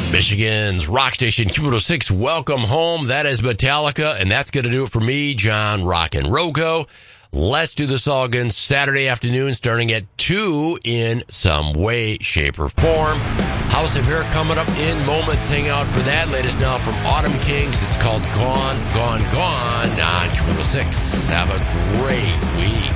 Michigan's rock station, Q106, welcome home. That is Metallica, and that's going to do it for me, John Rockin' Rogo. Let's do this all again Saturday afternoon, starting at 2 in some way, shape, or form. House of Hair coming up in moments. Hang out for that. Latest now from Autumn Kings. It's called Gone, Gone, Gone on Q106. Have a great week.